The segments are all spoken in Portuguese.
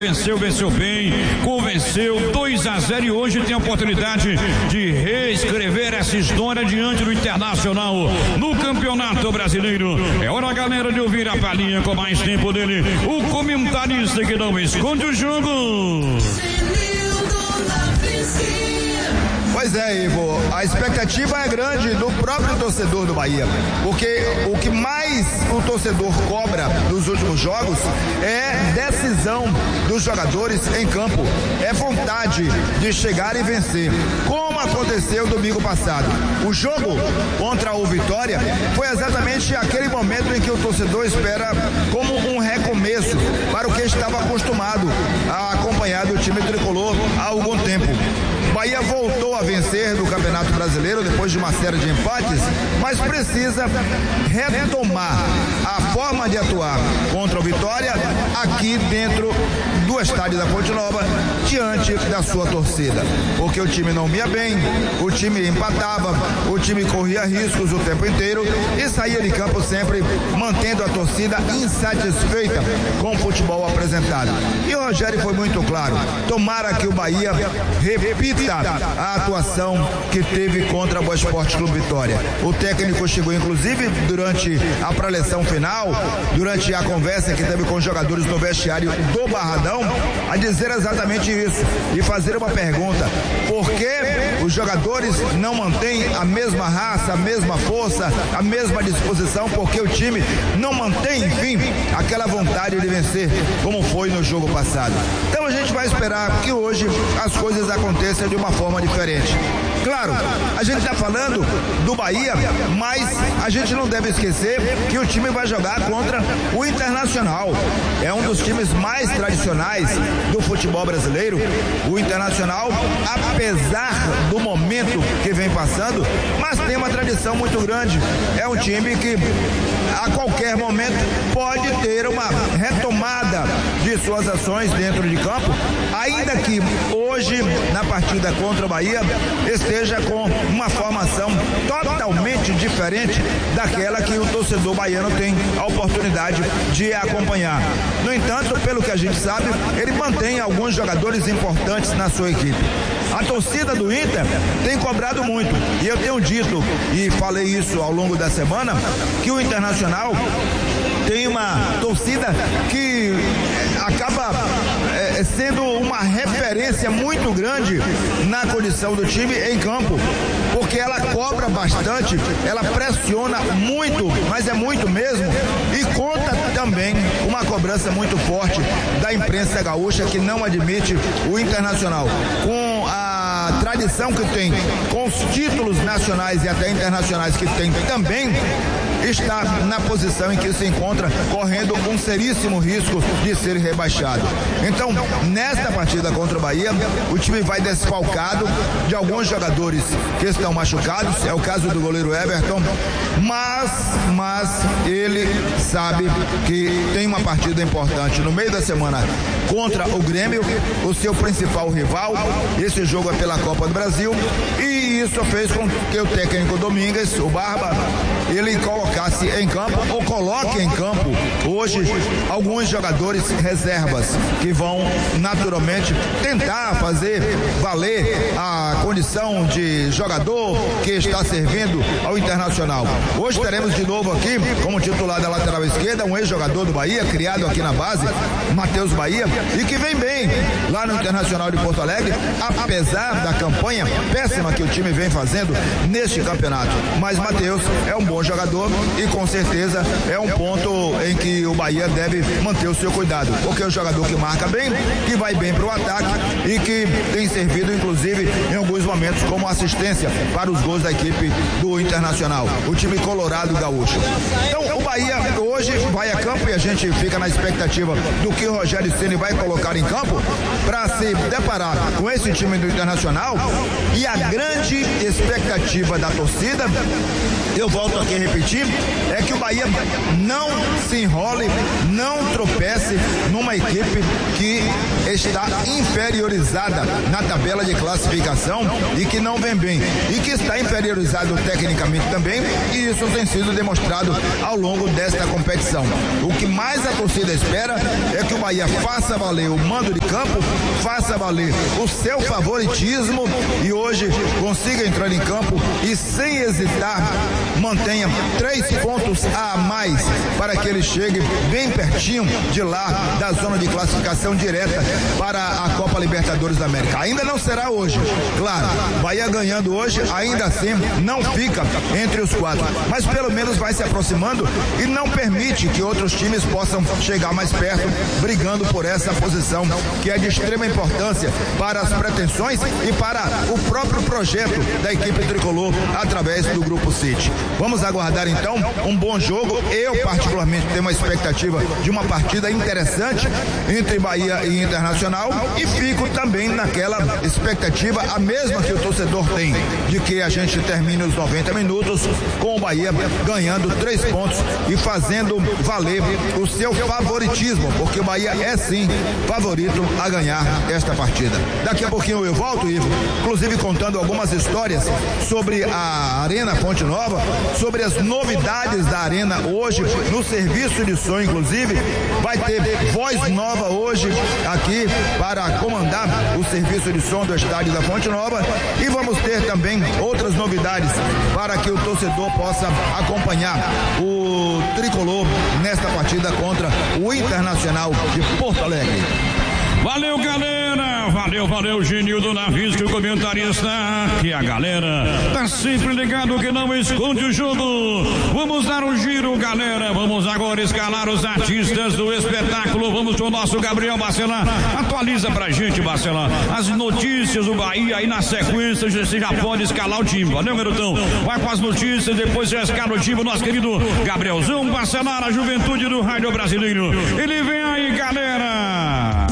Venceu bem, convenceu 2-0 e hoje tem a oportunidade de reescrever essa história diante do Internacional no Campeonato Brasileiro. É hora, galera, de ouvir a palhinha com mais tempo dele, o comentarista que não esconde o jogo. Pois é, Ivo, a expectativa é grande do próprio torcedor do Bahia, porque o que mais o torcedor cobra nos últimos jogos é decisão dos jogadores em campo, é vontade de chegar e vencer, como aconteceu domingo passado. O jogo contra o Vitória foi exatamente aquele momento em que o torcedor espera como um recomeço para o que estava acostumado a acompanhar do time tricolor há algum tempo. Bahia voltou a vencer no Campeonato Brasileiro depois de uma série de empates, mas precisa retomar a forma de atuar contra o Vitória aqui dentro do estádio da Fonte Nova, diante da sua torcida, porque o time não ia bem, o time empatava, o time corria riscos o tempo inteiro e saía de campo sempre mantendo a torcida insatisfeita com o futebol apresentado. E o Rogério foi muito claro: tomara que o Bahia repita a atuação que teve contra o Boa Esporte Clube Vitória. O técnico chegou inclusive durante a preleção final, durante a conversa que teve com os jogadores no vestiário do Barradão, a dizer exatamente isso e fazer uma pergunta: por que os jogadores não mantêm a mesma raça, a mesma força, a mesma disposição? Porque o time não mantém, enfim, aquela vontade de vencer como foi no jogo passado. Então a gente vai esperar que hoje as coisas aconteçam de uma forma diferente. Claro, a gente está falando do Bahia, mas a gente não deve esquecer que o time vai jogar contra o Internacional. É um dos times mais tradicionais do futebol brasileiro. O Internacional, apesar do momento que vem passando, mas tem uma tradição muito grande. É um time que a qualquer momento pode ter uma retomada de suas ações dentro de campo, ainda que hoje, na partida contra o Bahia, esteja com uma formação totalmente diferente daquela que o torcedor baiano tem a oportunidade de acompanhar. No entanto, pelo que a gente sabe, ele mantém alguns jogadores importantes na sua equipe. A torcida do Inter tem cobrado muito, e eu tenho dito, e falei isso ao longo da semana, que o Internacional tem uma torcida que acaba sendo uma referência muito grande na condição do time em campo, porque ela cobra bastante, ela pressiona muito, mas é muito mesmo, e conta também uma cobrança muito forte da imprensa gaúcha, que não admite o Internacional. Com a tradição que tem, com os títulos nacionais e até internacionais que tem também, está na posição em que se encontra, correndo um seríssimo risco de ser rebaixado. Então, nesta partida contra o Bahia, o time vai desfalcado de alguns jogadores que estão machucados, é o caso do goleiro Everton, mas ele sabe que tem uma partida importante no meio da semana contra o Grêmio, o seu principal rival. Esse jogo é pela Copa do Brasil, e isso fez com que o técnico Domingues, o Barba, ele colocasse em campo, ou coloque em campo hoje, alguns jogadores reservas que vão naturalmente tentar fazer valer a condição de jogador que está servindo ao Internacional. Hoje teremos de novo aqui, como titular da lateral esquerda, um ex-jogador do Bahia, criado aqui na base, Matheus Bahia, e que vem bem lá no Internacional de Porto Alegre, apesar da campanha péssima que o time vem fazendo neste campeonato. Mas Matheus é um bom jogador e com certeza é um ponto em que o Bahia deve manter o seu cuidado, porque é um jogador que marca bem, que vai bem para o ataque e que tem servido inclusive em alguns momentos como assistência para os gols da equipe do Internacional, o time colorado gaúcho. Então o Bahia hoje vai a campo e a gente fica na expectativa do que o Rogério Ceni vai colocar em campo para se deparar com esse time do Internacional. E a grande expectativa da torcida, eu volto aqui a repetir, é que o Bahia não se enrole, não tropece numa equipe que está inferiorizada na tabela de classificação e que não vem bem. E que está inferiorizado tecnicamente também, e isso tem sido demonstrado ao longo desta competição. O que mais a torcida espera é que o Bahia faça valer o mando de campo, faça valer o seu favoritismo e hoje consiga entrar em campo e sem hesitar mantenha 3 pontos a mais para que ele chegue bem pertinho de lá da zona de classificação direta para a Copa Libertadores da América. Ainda não será hoje, claro, Bahia ganhando hoje ainda assim não fica entre os 4, mas pelo menos vai se aproximando e não permite que outros times possam chegar mais perto, brigando por essa posição que é de extrema importância para as pretensões e para o próprio projeto da equipe tricolor através do Grupo City. Vamos aguardar então um bom jogo. Eu particularmente tenho uma expectativa de uma partida interessante entre Bahia e Internacional e fico também naquela expectativa, a mesma que o torcedor tem, de que a gente termine os 90 minutos com o Bahia ganhando 3 pontos e fazendo valer o seu favoritismo, porque o Bahia é sim favorito a ganhar esta partida. Daqui a pouquinho eu volto, Ivo, inclusive contando algumas histórias sobre a Arena Fonte Nova, sobre as novidades da Arena hoje, no serviço de som, inclusive, vai ter voz nova hoje aqui para comandar o serviço de som do estádio da Fonte Nova e vamos ter também outras novidades para que o torcedor possa acompanhar o tricolor nesta partida contra o Internacional de Porto Alegre. Valeu, galera! Valeu, Genildo Navisco, o comentarista, que a galera tá sempre ligado que não esconde o jogo. Vamos dar um giro, galera. Vamos agora escalar os artistas do espetáculo. Vamos com o nosso Gabriel Bacelar. Atualiza pra gente, Bacelar, as notícias do Bahia aí na sequência. Você já pode escalar o time, valeu, garotão? Vai com as notícias, depois já escala o time, nosso querido Gabrielzão Bacelar, a juventude do rádio brasileiro. Ele vem aí, galera!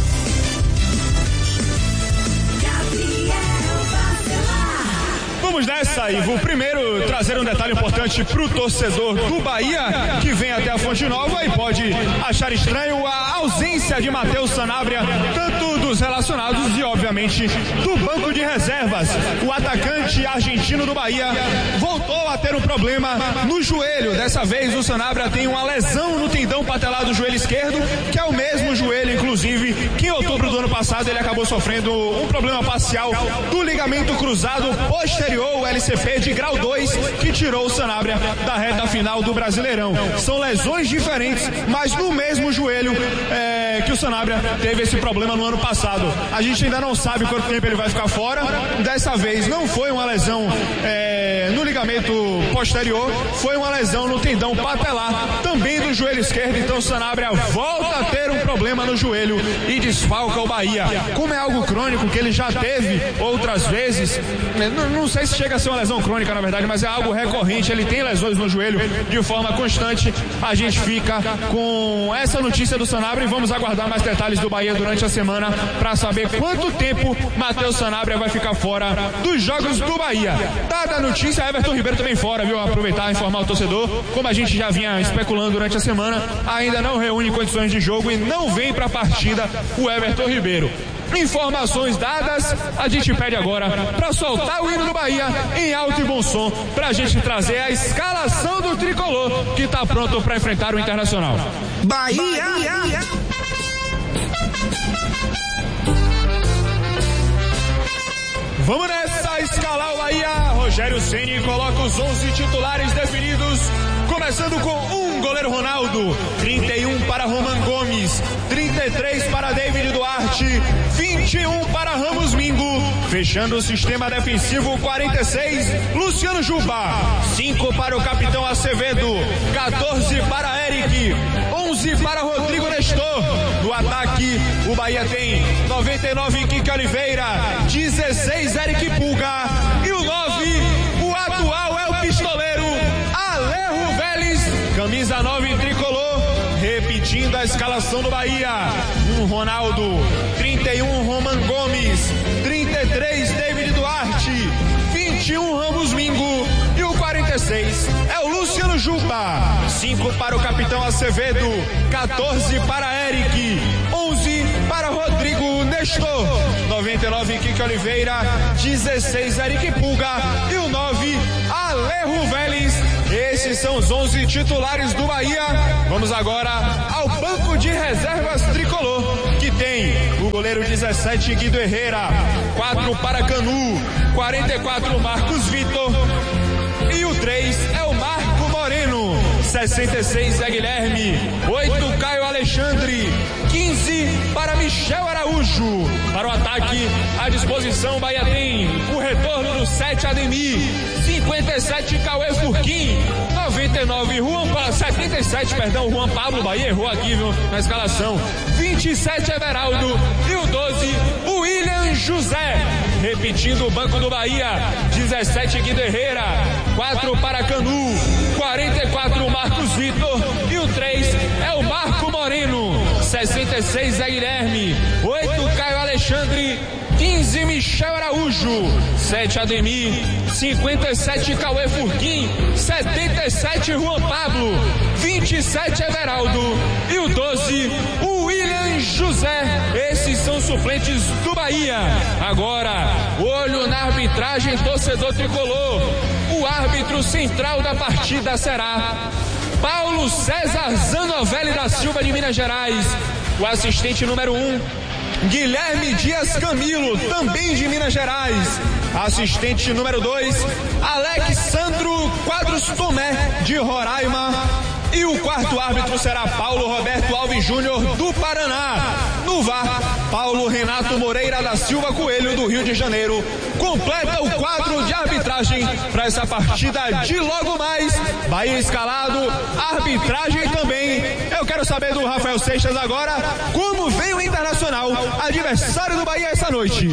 Vamos nessa, Ivo. Primeiro, trazer um detalhe importante pro torcedor do Bahia, que vem até a Fonte Nova e pode achar estranho a ausência de Matheus Sanabria, tanto dos relacionados e, obviamente, do banco de reservas. O atacante argentino do Bahia voltou a ter um problema no joelho. Dessa vez, o Sanabria tem uma lesão no tendão patelar do joelho esquerdo, que é o mesmo joelho, inclusive, que em outubro do ano passado ele acabou sofrendo um problema parcial do ligamento cruzado posterior, o LCP de grau 2, que tirou o Sanabria da reta final do Brasileirão. São lesões diferentes, mas no mesmo joelho que o Sanabria teve esse problema no ano passado. A gente ainda não sabe quanto tempo ele vai ficar fora. Dessa vez não foi uma lesão no ligamento posterior, foi uma lesão no tendão patelar, também do joelho esquerdo. Então o Sanabria volta a ter um problema no joelho e desfalca o Bahia. Como é algo crônico que ele já teve outras vezes, não sei se chega a ser uma lesão crônica, na verdade, mas é algo recorrente. Ele tem lesões no joelho de forma constante. A gente fica com essa notícia do Sanabria e vamos aguardar mais detalhes do Bahia durante a semana para saber quanto tempo Matheus Sanabria vai ficar fora dos jogos do Bahia. Dada a notícia, Everton Ribeiro também fora, viu? Aproveitar e informar o torcedor, como a gente já vinha especulando durante a semana, ainda não reúne condições de jogo e não vem para a partida o Everton Ribeiro. Informações dadas, a gente pede agora para soltar o hino do Bahia em alto e bom som, para a gente trazer a escalação do tricolor que está pronto para enfrentar o Internacional. Bahia. Vamos nessa, escalar o Bahia. Rogério Ceni coloca os 11 titulares definidos, começando com goleiro Ronaldo, 31 para Roman Gomes, 33 para David Duarte, 21 para Ramos Mingo, fechando o sistema defensivo 46, Luciano Juba, 5 para o capitão Acevedo, 14 para Eric, 11 para Rodrigo Nestor. No ataque, o Bahia tem 99 Kike Oliveira, 16 Eric Pulga e o 9, o atual é o pistoleiro Alejo Vélez, camisa 9 tricolor. Repetindo a escalação do Bahia: Ronaldo, 31 Roman Gomes, 33 David Duarte, 21 Ramos Mingo e o 46 é o Luciano Juba. 5 para o capitão Acevedo, 14 para Eric, 11 para Rodrigo Henrique Oliveira, 16, Eric Pulga e o 9, Alejo Vélez. Esses são os 11 titulares do Bahia. Vamos agora ao banco de reservas tricolor, que tem o goleiro 17, Guido Herrera, 4 para Canu, 44, Marcos Vitor, e o 3 é o Marco Moreno, 66 é Guilherme, 8 Caio Alexandre, 15 para Michel Araújo. Para o ataque, à disposição, Bahia tem o retorno do 7 Ademir, 57 Cauê Furquim, 99 77, Juan Pablo, Bahia errou aqui, viu, na escalação, 27 Everaldo e o 12 William José. Repetindo o banco do Bahia, 17 Guido Herrera, 4 para Canu, 44 Marcos Vitor e o 3 é o Marco Moreno, 66 é Guilherme, 8 Caio Alexandre, 15 Michel Araújo, 7 Ademir, 57 Cauê Furquim, 77 Juan Pablo, 27 Everaldo e o 12 William José. Esses são os suplentes do Bahia. Agora, olho na arbitragem, torcedor tricolor. O árbitro central da partida será Paulo César Zanovelli da Silva, de Minas Gerais. O assistente número 1, Guilherme Dias Camilo, também de Minas Gerais. Assistente número 2, Alexandro Quadros Tomé, de Roraima. E o quarto árbitro será Paulo Roberto Alves Júnior, do Paraná. No VAR, Paulo Renato Moreira da Silva Coelho, do Rio de Janeiro. Completa o quadro de arbitragem para essa partida de logo mais. Bahia escalado, arbitragem também. Eu quero saber do Rafael Seixas agora, como vem o Internacional, adversário do Bahia essa noite.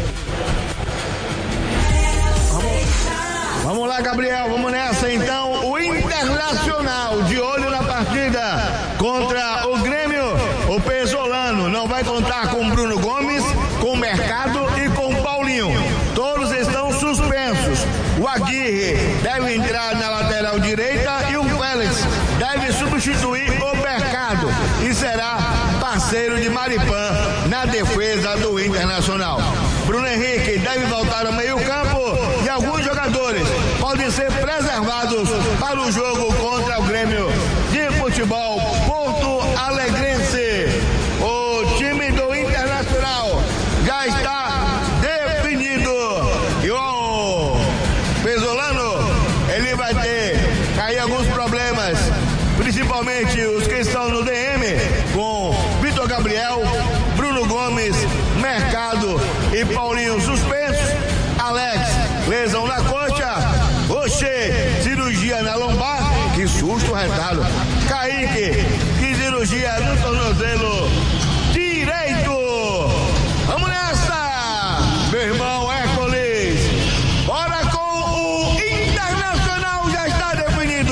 Vamos lá, Gabriel, vamos nessa então. O Internacional de olho na partida contra o Grêmio. O Pesolano não vai contar com Bruno Gomes, com o Mercado e com o Paulinho. Todos estão suspensos. O Aguirre deve entrar na lateral direita e o Félix deve substituir o Mercado e será parceiro de Maripan na defesa do Internacional. Bruno Henrique deve voltar ao meio-campo e alguns jogadores podem ser preservados para o jogo contra o Grêmio de Futebol Porto Alegrense. O time do Internacional já está definido e o Pesolano, ele vai ter aí alguns problemas, principalmente os que estão no DM, com Vitor Gabriel, Bruno Gomes, Mercado e Paulinho suspensos. Alex, lesão na coxa. Oxê, cirurgia na lombar. Que susto, retado. Kaique, que cirurgia no tornozelo direito. Vamos nessa, meu irmão Hércules. Bora com o Internacional, já está definido.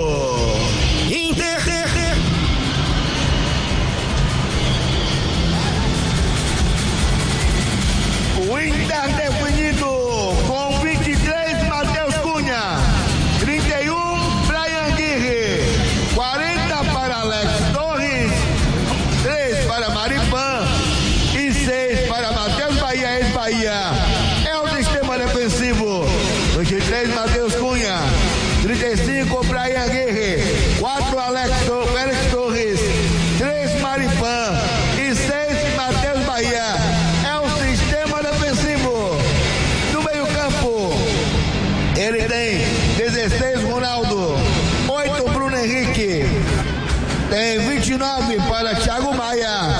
O Inter definido com 23, Matheus Cunha, 31, Brian Aguirre, 40 para Alex Torres, 3 para Maripan e 6 para Matheus Bahia, ex-Bahia. É o sistema defensivo. 23, Matheus Cunha, 35, Brian Aguirre, 4, Félix Torres, 3, Maripan e 6, Matheus Bahia. Ele tem 16, Ronaldo, 8, Bruno Henrique, tem 29 para Thiago Maia,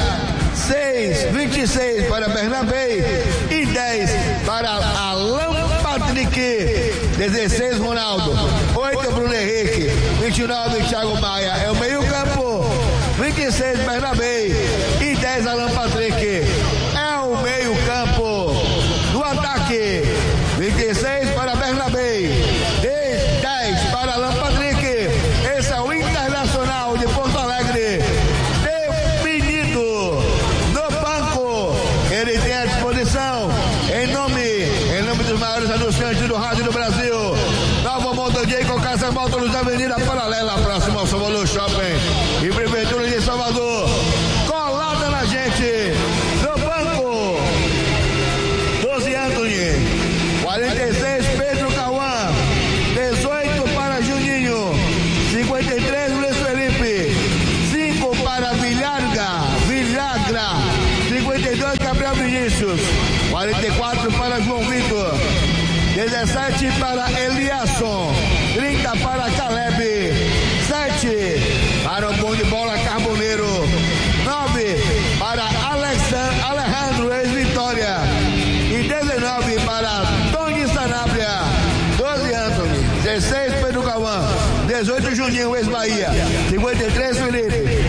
26 para Bernabé e 10 para Alan Patrick. 16, Ronaldo, 8, Bruno Henrique, 29, Thiago Maia, é o meio campo, 26, Bernabé e 10, Alan Patrick. É o meio campo do ataque. 26 para Bernabé, 10 para Alan Patrick. Esse é o Internacional de Porto Alegre, definido. No banco, ele tem à disposição, em nome dos maiores anunciantes do rádio do Brasil, Nova Montodia com Casa Módulos da Avenida Paralela, próximo ao Salvador Shopping e Prefeitura de Salvador. Colada na gente. No banco, Gabriel Vinícius. 44 para João Vitor. 17 para Eliasson. 30 para Caleb. 7 para o bom de bola Carboneiro. 9 para Alejandro, ex-Vitória. E 19 para Tony Sanabria. 12 Anthony. 16 Pedro Cauã. 18 Juninho, ex-Bahia. 53 Felipe.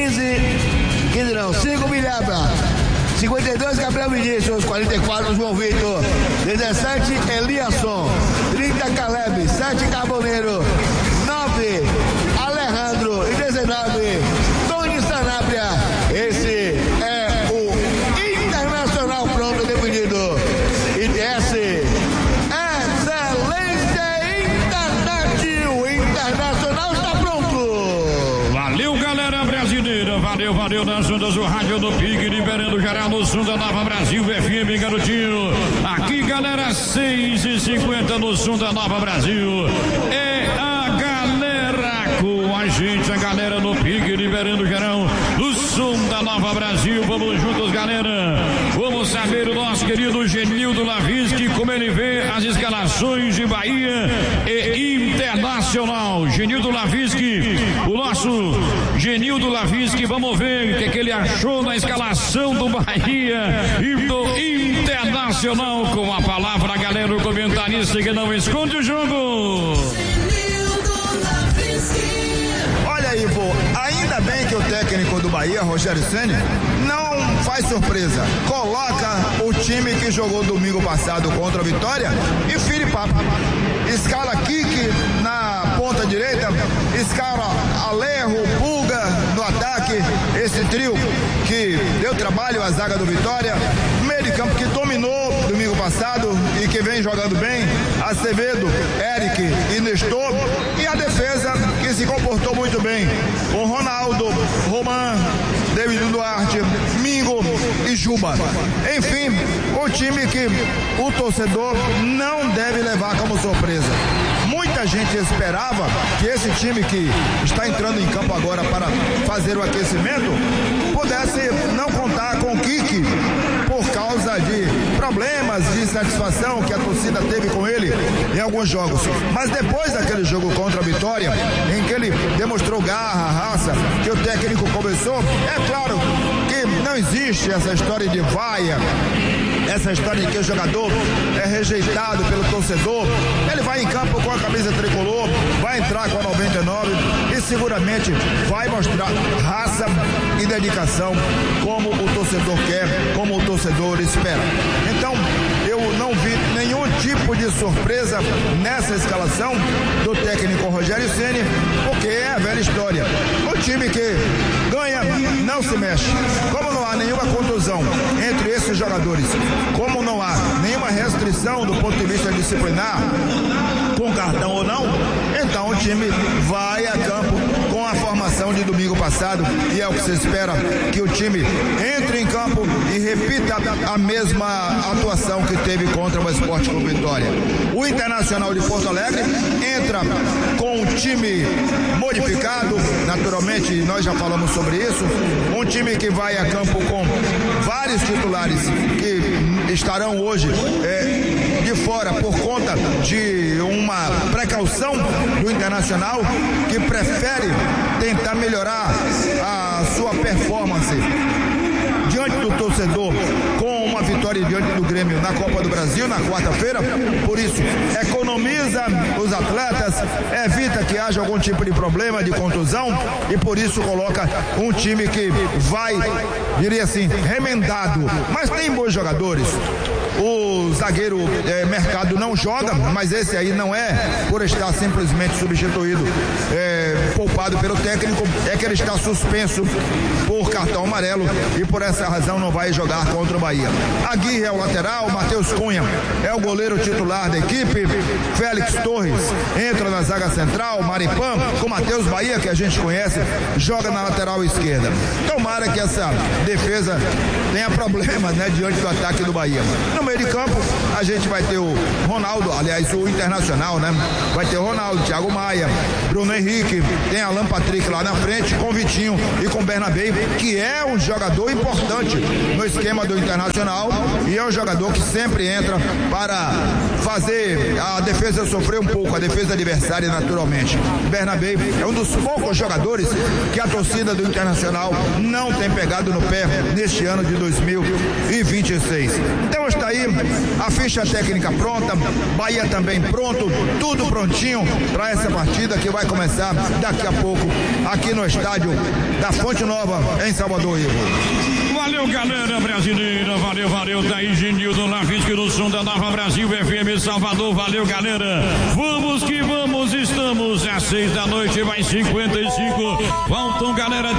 5 Milhabra. 52 Gabriel Vinícius. 44 João Vitor. 17 Eliasson. 30 Caleb. 7 Carboneiro. 9 Alejandro. E 19 Tony Sanabria. Esse é o Internacional pronto definido. E desce excelente internet. O Internacional está pronto. Valeu, galera brasileira. Valeu nas ondas do rádio do Pique, liberando geral no som da Nova Brasil FM, garotinho. Aqui, galera, 6h50 no som da Nova Brasil. É a galera com a gente, a galera no Pique, liberando geral no som da Nova Brasil. Vamos juntos, galera. Vamos saber o nosso querido Genildo Lavinsky, como ele vê as escalações de Bahia e Internacional. Genildo Lavinsky, o nosso Genildo Lavinsky, vamos ver o que ele achou na escalação do Bahia e do Internacional. Com a palavra, galera, o comentarista que não esconde o jogo. Olha aí, pô, ainda bem que o técnico do Bahia, Rogério Ceni, não faz surpresa. Coloca o time que jogou domingo passado contra a Vitória e fire papo. Escala Kiki na ponta direita, escala Alejo, Pulga no ataque, esse trio que deu trabalho à zaga do Vitória, meio de campo que dominou domingo passado e que vem jogando bem, Acevedo, Eric e Nestor, e a defesa que se comportou muito bem, com Ronaldo, Roman, David Duarte, Mingo e Juba. Enfim, o time que o torcedor não deve levar como surpresa. Muita gente esperava que esse time que está entrando em campo agora para fazer o aquecimento pudesse não contar com o Kiki por causa de problemas de insatisfação que a torcida teve com ele em alguns jogos. Mas depois daquele jogo contra a Vitória, em que ele demonstrou garra, raça, que o técnico começou, é claro que não existe essa história de vaia, essa história de que o jogador é rejeitado pelo torcedor. Ele vai em campo com a camisa tricolor, vai entrar com a 99 e seguramente vai mostrar raça e dedicação como o torcedor quer, como o torcedor espera. Então, eu não vi nenhum tipo de surpresa nessa escalação do técnico Rogério Ceni, porque é a velha história. O time que ganha não se mexe. Como não há nenhuma contusão entre esses jogadores, como não há nenhuma restrição do ponto de vista disciplinar, com cartão ou não, então o time vai a campo com a formação de domingo passado, e é o que se espera, que o time entre em campo e repita a mesma atuação que teve contra o Sport Clube Vitória. O Internacional de Porto Alegre entra com um time modificado, naturalmente nós já falamos sobre isso, um time que vai a campo com vários titulares que estarão hoje de fora por conta de uma precaução do Internacional, que prefere tentar melhorar a sua performance diante do torcedor com uma vitória diante do Grêmio na Copa do Brasil na quarta-feira. Por isso, economiza os atletas, evita que haja algum tipo de problema de contusão, e por isso coloca um time que vai, diria assim, remendado, mas tem bons jogadores. O zagueiro Mercado não joga, mas esse aí não é por estar simplesmente substituído, poupado pelo técnico, é que ele está suspenso por cartão amarelo e por essa razão não vai jogar contra o Bahia. Aguirre é o lateral, Matheus Cunha é o goleiro titular da equipe, Félix Torres entra na zaga central, Maripã com Matheus Bahia, que a gente conhece, joga na lateral esquerda. Tomara que essa defesa tenha problemas, né, diante do ataque do Bahia. No meio de campo, a gente vai ter o Ronaldo, aliás, o Internacional, né? Vai ter o Ronaldo, Thiago Maia, Bruno Henrique, tem Alan Patrick lá na frente, com Vitinho e com Bernabé, que é um jogador importante no esquema do Internacional e é um jogador que sempre entra para fazer a defesa sofrer um pouco, a defesa adversária naturalmente. Bernabé é um dos poucos jogadores que a torcida do Internacional não tem pegado no pé neste ano de 2026. Então está aí a ficha técnica pronta, Bahia também pronto, tudo prontinho para essa partida que vai começar daqui a pouco aqui no estádio da Fonte Nova em Salvador, Ivo. Valeu, galera brasileira, valeu, daí Genildo Lavisque no som da Nova Brasil FM Salvador, valeu, galera, vamos que vamos, estamos às 6 da noite, vai 55, faltam, galera,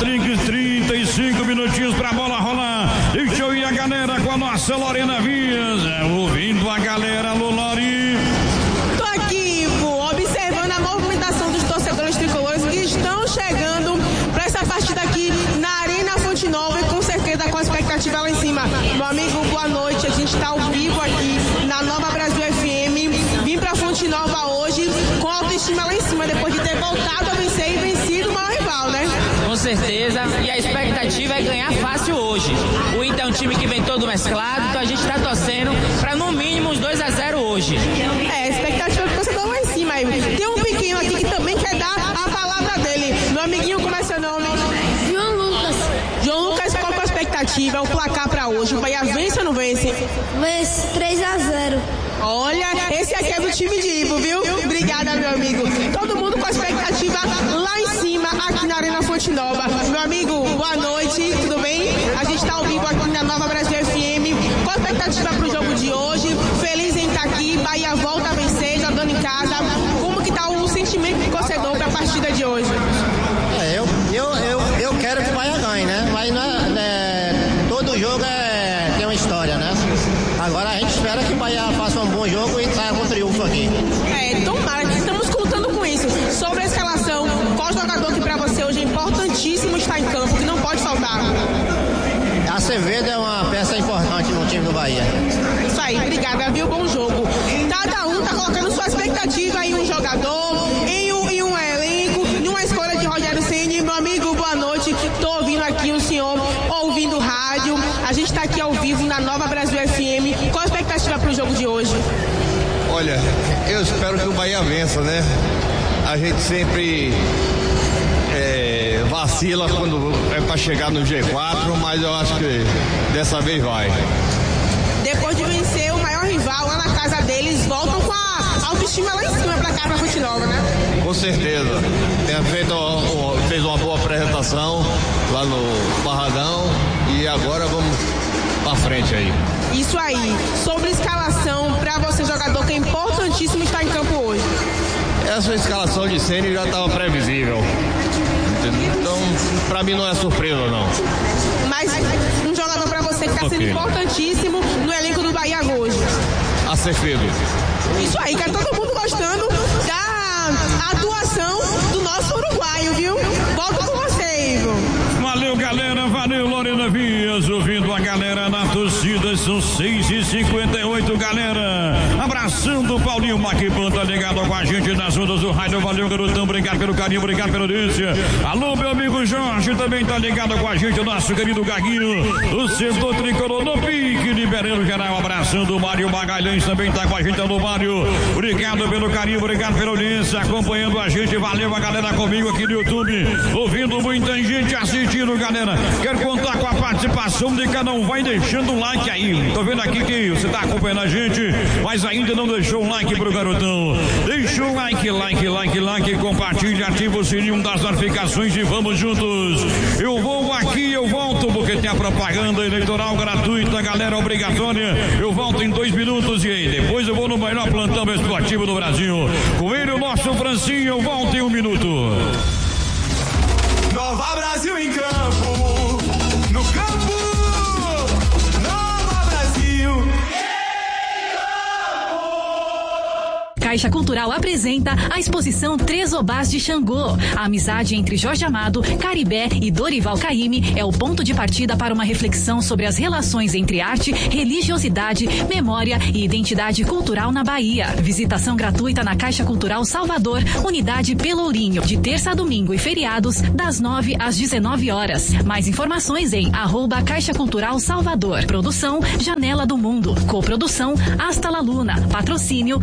35 minutinhos pra bola rolar, deixa eu ir a galera com a nossa Lorena Vias, ouvindo a galera, alô, Lori. Tô aqui, observando a movimentação dos torcedores tricolores que estão chegando pra essa partida aqui na Arena Fonte Nova e com certeza com a expectativa lá em cima. Meu amigo, boa noite, a gente tá ao vivo aqui na Nova Brasil FM, vim pra Fonte Nova hoje com a autoestima lá em cima, depois de ter voltado a vencer e vencido o maior rival, né? Com certeza, e a expectativa é ganhar fácil hoje. O Inter é um time que vem todo mesclado, então a gente tá torcendo pra no mínimo uns 2-0 hoje. A expectativa do torcedor lá em cima. Tem um pequeno aqui que também quer dar a palavra dele. Meu amiguinho, como é seu nome? João Lucas. João Lucas, qual é a expectativa, o placar pra hoje? O Bahia vence ou não vence? Vence 3-0. Olha, esse aqui é do time de Ivo, viu? Obrigada, meu amigo. Todo mundo com a expectativa lá em cima, aqui na Arena Fonte Nova. Meu amigo, boa noite, tudo bem? A gente tá ao vivo aqui na Nova Brasil FM. Qual a expectativa pro jogo de hoje? Feliz em estar aqui, Bahia volta a vencer, jogando em casa. Como que tá o sentimento do torcedor pra partida de hoje? Eu quero que o Bahia ganhe, né? Mas todo jogo tem uma história, né? Agora a gente espera que o Bahia faça um bom jogo e saia com triunfo aqui. Tomara, estamos contando com isso. Sobre a escalação, qual jogador que pra você hoje é importantíssimo estar em campo, que não pode faltar? Acevedo é uma peça importante no time do Bahia. Isso aí, obrigada, viu? Bom jogo. Cada um tá colocando sua expectativa em um jogador, em um elenco, em uma escolha de Rogério Ceni. Meu amigo, boa noite. Tô ouvindo aqui o senhor ouvindo rádio. A gente tá aqui ao vivo na Nova Brasil FM. Qual a expectativa pro jogo de hoje? Olha, eu espero que o Bahia vença, né? A gente sempre vacila quando é para chegar no G4, mas eu acho que dessa vez vai. Depois de vencer o maior rival lá na casa deles, voltam com a autoestima lá em cima pra cá, pra Fonte Nova, né? Com certeza. Fez uma boa apresentação lá no Barradão e agora vamos pra frente aí. Isso aí. Sobre escalação, pra você, jogador, que é importantíssimo estar em campo hoje. Essa escalação de Ceni já estava previsível. Então, pra mim não é surpresa, não. Mas um jogador pra você que tá sendo importantíssimo no elenco do Bahia hoje. Acevedo. Isso aí, que é todo mundo gostando da atuação do nosso uruguaio, viu? Volto com você, Ivo. Valeu, galera, valeu, Lorena Vias, ouvindo a galera na torcida, são 6h58, galera, abraçando o Paulinho Maquipan, tá ligado com a gente nas ondas do rádio, valeu, garotão, obrigado pelo carinho, obrigado pela audiência, alô, meu amigo Jorge, também tá ligado com a gente, o nosso querido Gaguinho, o setor tricolor no pique, liberando geral, abraçando o Mário Magalhães, também tá com a gente, alô, Mário, obrigado pelo carinho, obrigado pela audiência, acompanhando a gente, valeu a galera comigo aqui no YouTube, ouvindo muita gente assistindo, galera, quero contar com a participação de cada um, vai deixando um like aí, tô vendo aqui que você tá acompanhando a gente, mas ainda não deixou um like pro garotão, deixa um like, compartilha, ativa o sininho das notificações e vamos juntos, eu vou aqui, eu volto, porque tem a propaganda eleitoral gratuita, galera, obrigatória, eu volto em 2 minutos e aí, depois eu vou no melhor plantão esportivo do Brasil, com ele o nosso Francinho, eu volto em 1 minuto. Nova Brasil em campo, no campo, Nova Brasil. Caixa Cultural apresenta a exposição Três Obás de Xangô. A amizade entre Jorge Amado, Caribé e Dorival Caymmi é o ponto de partida para uma reflexão sobre as relações entre arte, religiosidade, memória e identidade cultural na Bahia. Visitação gratuita na Caixa Cultural Salvador, Unidade Pelourinho, de terça a domingo e feriados, das 9 às 19 horas. Mais informações em @Caixa Cultural Salvador. Produção Janela do Mundo. Coprodução Hasta la Luna. Patrocínio